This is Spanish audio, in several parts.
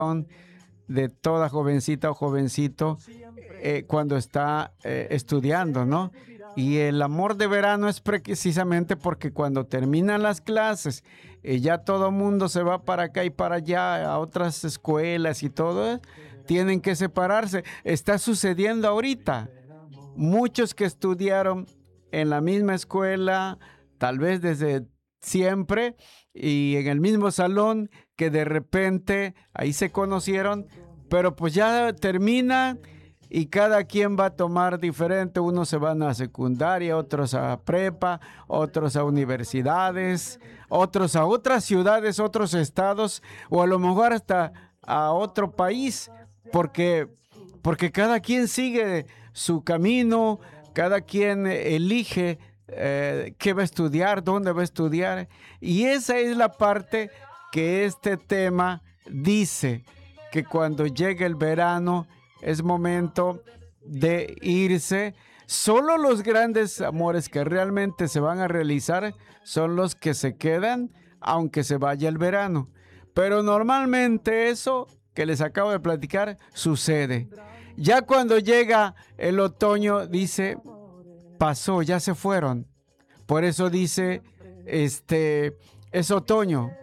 de toda jovencita o jovencito cuando está estudiando, ¿no? Y el amor de verano es precisamente porque cuando terminan las clases, ya todo el mundo se va para acá y para allá a otras escuelas y todo, tienen que separarse. Está sucediendo ahorita. Muchos que estudiaron en la misma escuela, tal vez desde siempre, y en el mismo salón, que de repente ahí se conocieron, pero pues ya termina y cada quien va a tomar diferente. Unos se van a secundaria, otros a prepa, otros a universidades, otros a otras ciudades, otros estados, o a lo mejor hasta a otro país, porque, porque cada quien sigue su camino, cada quien elige qué va a estudiar, dónde va a estudiar. Y esa es la parte que este tema dice, que cuando llegue el verano es momento de irse. Solo los grandes amores que realmente se van a realizar son los que se quedan, aunque se vaya el verano. Pero normalmente eso que les acabo de platicar sucede. Ya cuando llega el otoño, dice, pasó, ya se fueron. Por eso dice, es otoño,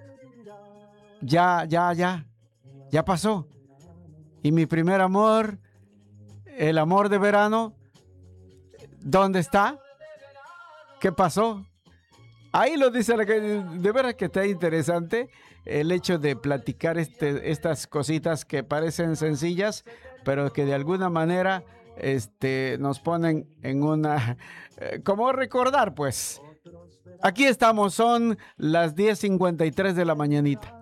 ya pasó. Y mi primer amor, el amor de verano, ¿dónde está? ¿Qué pasó? Ahí lo dice la que de veras que está interesante el hecho de platicar estas cositas que parecen sencillas, pero que de alguna manera nos ponen en una... como recordar, pues. Aquí estamos, son las 10:53 de la mañanita.